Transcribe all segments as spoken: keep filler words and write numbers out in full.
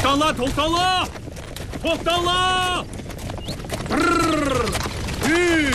上了，投降了，投降了！ 嗯，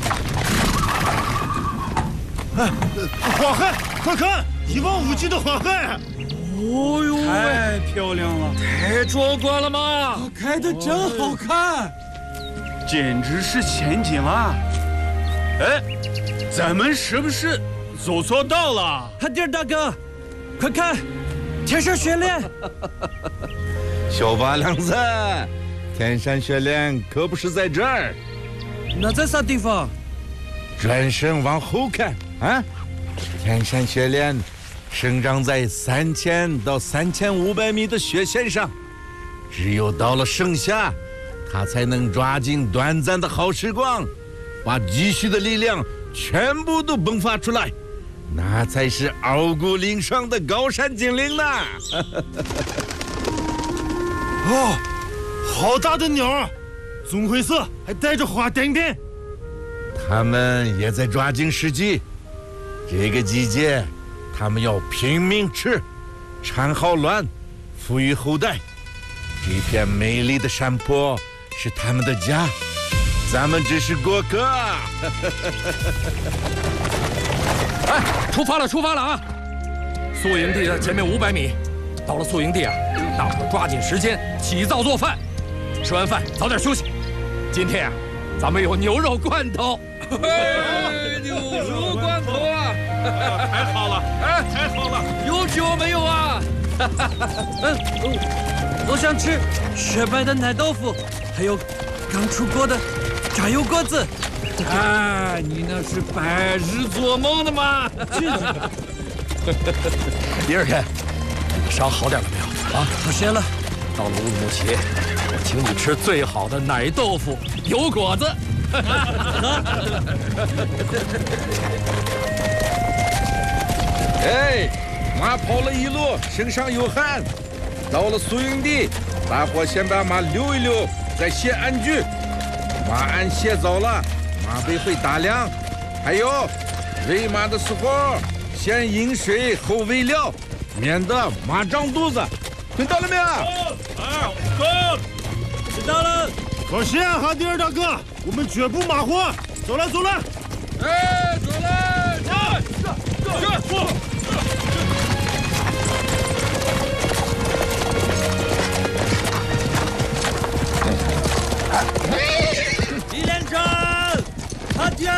哎，花海，快看，一望无际的花海！ 哦呦，太漂亮了， 太壮观了嘛！ 开的真好看， 简直是仙境啊！哎，咱们是不是走错道了？ 哈迪尔大哥，快看，天上雪莲！ 小八娘子，天山雪莲可不是在这儿， 那在啥地方？ 转身往后看啊，天山雪莲生长在三千到三千五百米的雪线上，只有到了盛夏，它才能抓紧短暂的好时光，把积蓄的力量全部都迸发出来，那才是傲骨凌霜的高山精灵呢！ 哦，好大的鸟啊，棕灰色，还带着花点点。 它们也在抓紧时机，这个季节。他们要拼命吃，产好卵，抚育后代。这片美丽的山坡是他们的家，咱们只是过客。 哎，出发了，出发了啊！宿营地的前面五百米，到了宿营地啊，大伙抓紧时间起灶做饭，吃完饭早点休息。今天啊，咱们有牛肉罐头。牛肉罐头啊！ 太好了，哎，太好了！ 有酒没有啊？ 嗯，我想吃雪白的奶豆腐，还有刚出锅的炸油果子。 哎，你那是白日做梦的吗？第二天，你的伤好点了没有？啊， 好些了。 到了乌鲁木齐，我请你吃最好的奶豆腐、油果子。 哎，马跑了一路，身上有汗。到了宿营地，大伙先把马溜一溜，再卸鞍具。马鞍卸早了，马背会打凉。还有，喂马的时候，先饮水后喂料，免得马胀肚子。听到了没有？ 啊，走， 知道了。 放心，哈迪尔大哥，我们绝不马虎。走了，走了。 哎，走了，走，走，走，走。 李连长，哈迪尔。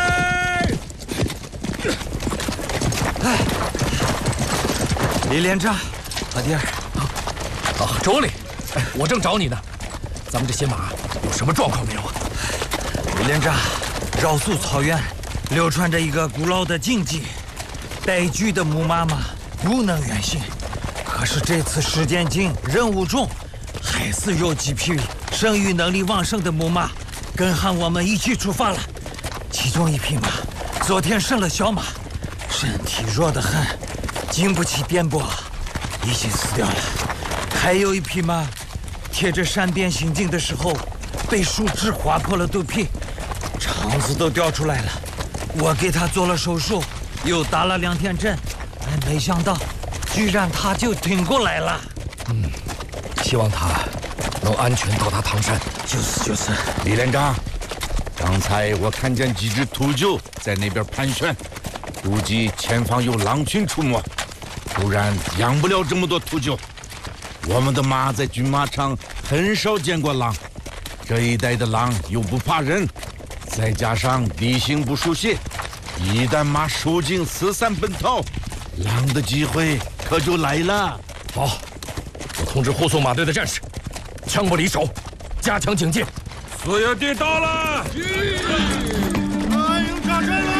哎，李连长，哈迪尔。 啊，周里，哎，我正找你呢。咱们这些马有什么状况没有啊？ 李连长，绕素草原流传着一个古老的禁忌：带具的母妈妈不能远行。可是这次时间紧，任务重，还是有几匹生育能力旺盛的母马跟上我们一起出发了。其中一匹马昨天生了小马，身体弱得很，经不起颠簸，已经死掉了。还有一匹马贴着山边行进的时候，被树枝划破了肚皮，肠子都掉出来了。我给他做了手术，又打了两天针，哎，没想到，居然他就挺过来了。 嗯，希望他能安全到达唐山。 就是就是， 李连长，刚才我看见几只秃鹫在那边盘旋，估计前方有狼群出没，不然养不了这么多秃鹫。我们的马在军马场很少见过狼，这一带的狼又不怕人，再加上地形不熟悉，一旦马受惊四散奔逃，狼的机会可就来了。 好，我通知护送马队的战士，枪不离手，加强警戒。 宿营地到了， 马营扎阵了。